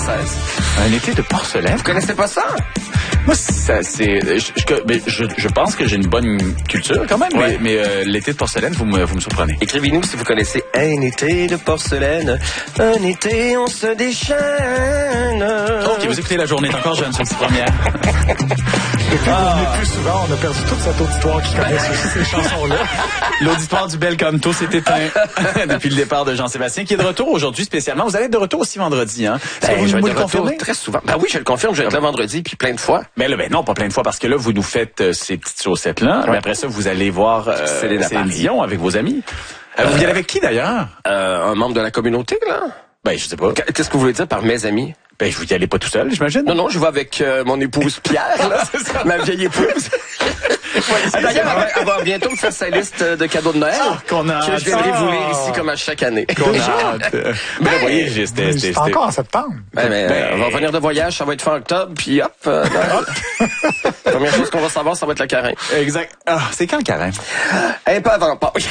française. Un été de porcelaine? Vous connaissez pas ça? Moi, ça, c'est... Je pense que j'ai une bonne culture quand même, Ouais. mais l'été de porcelaine, vous me surprenez. Écrivez-nous si vous connaissez un été de porcelaine. Un été, on se déchaîne. OK, vous écoutez La Journée est encore jeune, c'est une première. Depuis qu'on est plus souvent, on a perdu toute cette auditoire qui connaît ces chansons-là. L'auditoire du Bel Canto s'est éteint depuis le départ de Jean-Sébastien, qui est de retour aujourd'hui spécialement. Vous allez être de retour aussi vendredi, hein? Est-ce que Je vais vous être le de retour confirmez? très souvent. Ben oui, je le confirme, je vais être là vendredi, puis plein de fois. Mais là, non, pas plein de fois, parce que là, vous nous faites ces petites chaussettes-là. Mais après ça, vous allez voir Céline Dion avec vos amis. Vous y allez avec qui, d'ailleurs? Un membre de la communauté, là? Ben, je sais pas. Qu'est-ce que vous voulez dire par mes amis? Ben, vous y allez pas tout seul, j'imagine? Non, je vais avec mon épouse Pierre, là. Ma vieille épouse. D'ailleurs, elle va bientôt me faire sa liste de cadeaux de Noël qu'on a que je viendrai vous lire ici comme à chaque année. Qu'on a hâte. Mais vous voyez, C'est encore en septembre. On va revenir de voyage, ça va être fin octobre, puis hop. Première chose qu'on va savoir, ça va être le carême. Exact. Ah, c'est quand le carême? Un peu avant Pâques.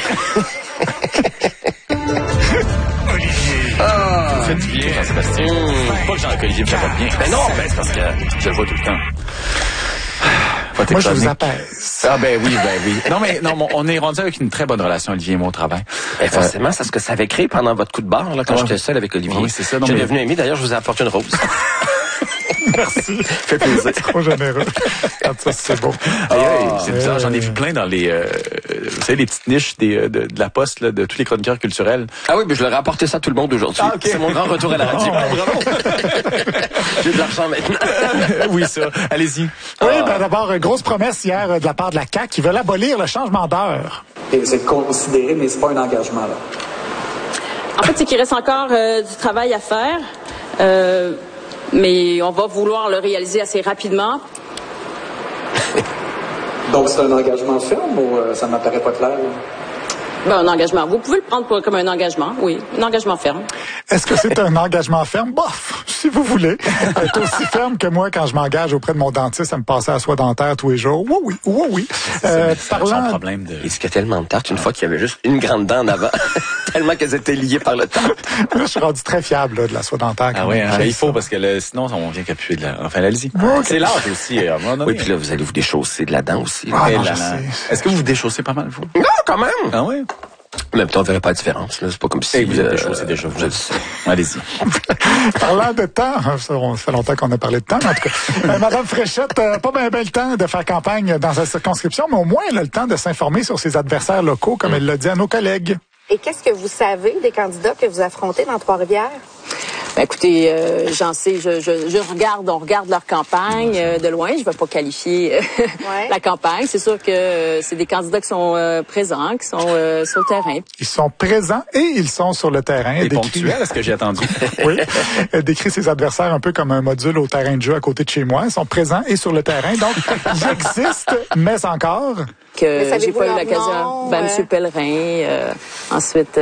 Vous faites bien, Jean-Sébastien. Pas que Jean-Olivier me fait pas bien. Mais non, c'est parce que je le vois tout le temps. Moi, je vous apaise. Ah ben oui. Non, on est rendu avec une très bonne relation, Olivier et moi, au travail. Ben forcément, c'est ce que ça avait créé pendant votre coup de barre, là, quand j'étais seul avec Olivier. Oui, c'est ça. J'ai devenu ami, d'ailleurs, je vous ai apporté une rose. Merci. Fait plaisir. Trop généreux. Ça, c'est beau. C'est bizarre, j'en ai vu plein dans les, vous savez, les petites niches de la poste, là, de tous les chroniqueurs culturels. Ah oui, mais je leur ai apporté ça à tout le monde aujourd'hui. Ah, okay. C'est mon grand retour à la radio. Bravo. J'ai de l'argent maintenant. Oui, ça. Allez-y. Oui, d'abord, grosse promesse hier de la part de la CAQ qui veulent abolir le changement d'heure. C'est considéré, mais c'est pas un engagement, là. En fait, c'est qu'il reste encore du travail à faire, mais on va vouloir le réaliser assez rapidement. Donc, c'est un engagement ferme ou ça m'apparaît pas clair? Là? Ben, un engagement. Vous pouvez le prendre comme un engagement, oui. Un engagement ferme. Est-ce que c'est un engagement ferme? Bof, si vous voulez. C'est aussi ferme que moi quand je m'engage auprès de mon dentiste à me passer à la soie dentaire tous les jours. Oui. Parlant... problème de... Il se fait tellement de tartes une fois qu'il y avait juste une grande dent en avant. Tellement qu'elles étaient liées par le temps. Là, je suis rendu très fiable là, de la soie dentaire. Ah oui, il faut parce que sinon on vient capuer de la... Enfin, allez-y. Okay. C'est l'âge aussi. Oui, puis là, vous allez vous déchausser de la dent aussi. Ah, non, Est-ce que vous vous déchaussez pas mal, vous? Non, quand même. Ah oui? En même temps, on verrait pas la différence. Là. C'est pas comme si... vous êtes déchaussé déjà. Je le sais. Allez-y. Parlant de temps, ça fait longtemps qu'on a parlé de temps, mais en tout cas, Madame Fréchette, pas bien le temps de faire campagne dans sa circonscription, mais au moins elle a le temps de s'informer sur ses adversaires locaux, comme elle l'a dit à nos collègues. Et qu'est-ce que vous savez des candidats que vous affrontez dans Trois-Rivières? Ben, écoutez, j'en sais, on regarde leur campagne de loin. Je ne vais pas qualifier la campagne. C'est sûr que c'est des candidats qui sont présents, qui sont sur le terrain. Ils sont présents et ils sont sur le terrain. Et ponctuels, est-ce que j'ai attendu? Oui. Elle décrit ses adversaires un peu comme un module au terrain de jeu à côté de chez moi. Ils sont présents et sur le terrain. Donc, j'existe, mais encore. Que j'ai pas eu l'occasion. M. Pellerin, ensuite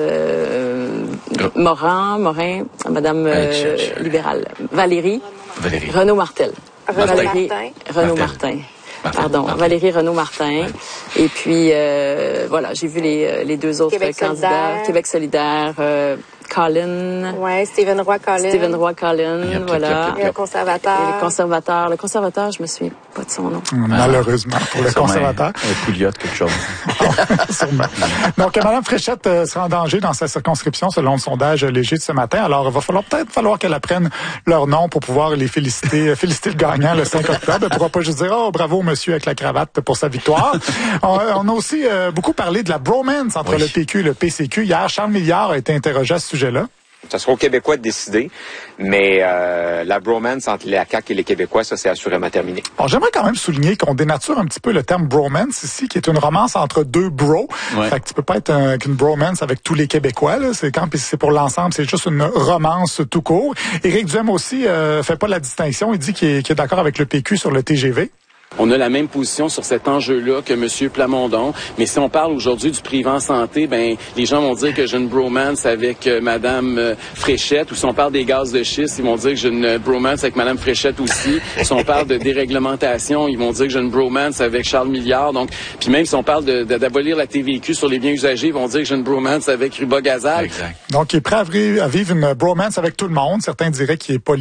Morin, Madame libérale, Valérie. Renaud Martel. Renaud Martin. Valérie Renaud-Martin. Et puis, voilà, j'ai vu les deux autres candidats. Québec solidaire, Colin. Oui, Stephen Roy-Collin. Voilà. Et le conservateur. Et le conservateur, je me souviens pas de son nom. Malheureusement, pour le conservateur. Un Pouliot, quelque chose. Sûrement. Donc, Mme Fréchette sera en danger dans sa circonscription selon le sondage léger de ce matin. Alors, il va falloir qu'elle apprenne leur nom pour pouvoir les féliciter le gagnant le 5 octobre. Elle ne pourra pas juste dire « Oh, bravo, monsieur avec la cravate pour sa victoire ». On a aussi beaucoup parlé de la bromance entre le PQ et le PCQ. Hier, Charles Milliard a été interrogé à ce sujet-là. Ça sera aux Québécois de décider, mais la bromance entre la CAQ et les Québécois, ça, c'est assurément terminé. Bon, j'aimerais quand même souligner qu'on dénature un petit peu le terme bromance ici, qui est une romance entre deux bros. Ouais. Fait que tu peux pas être qu'une bromance avec tous les Québécois, là. C'est pour l'ensemble, c'est juste une romance tout court. Éric Duhem aussi fait pas la distinction. Il dit qu'il est d'accord avec le PQ sur le TGV. On a la même position sur cet enjeu-là que M. Plamondon, mais si on parle aujourd'hui du privé en santé, ben les gens vont dire que j'ai une bromance avec Mme Fréchette, ou si on parle des gaz de schiste, ils vont dire que j'ai une bromance avec Mme Fréchette aussi. Si on parle de déréglementation, ils vont dire que j'ai une bromance avec Charles Milliard. Donc, puis même si on parle d'abolir la TVQ sur les biens usagers, ils vont dire que j'ai une bromance avec Ruba Gazal. Exact. Donc, il est prêt à vivre une bromance avec tout le monde. Certains diraient qu'il est pas